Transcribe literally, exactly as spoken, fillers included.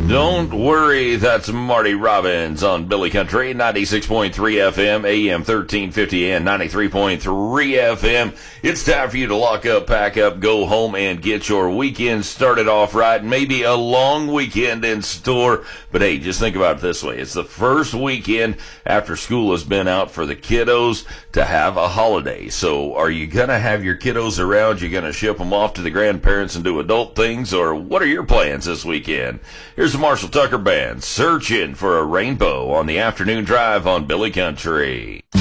Don't worry, that's Marty Robbins on Billy Country, ninety-six point three F M, A M thirteen fifty and ninety-three point three F M. It's time for you to lock up, pack up, go home, and get your weekend started off right. Maybe a long weekend in store, but hey, just think about it this way. It's the first weekend after school has been out for the kiddos to have a holiday. So are you going to have your kiddos around? You going to ship them off to the grandparents and do adult things, or what are your plans this weekend? Here's the Marshall Tucker Band, Searching for a Rainbow on the afternoon drive on Billy Country.